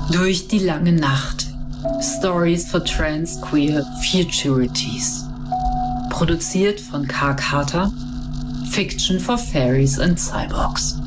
Durch die lange Nacht. Stories for Trans Queer Futurities. Produziert von K. Carter. Fiction for Fairies and Cyborgs.